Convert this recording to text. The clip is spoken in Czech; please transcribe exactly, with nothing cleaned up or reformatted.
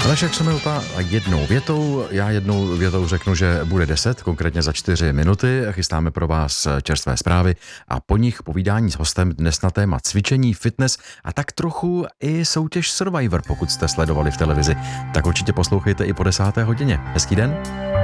Lešek se milta jednou větou, já jednou větou řeknu, že bude deset, konkrétně za čtyři minuty. Chystáme pro vás čerstvé zprávy a po nich povídání s hostem dnes na téma cvičení, fitness a tak trochu i soutěž Survivor, pokud jste sledovali v televizi. Tak určitě poslouchejte i po desáté hodině. Hezký den.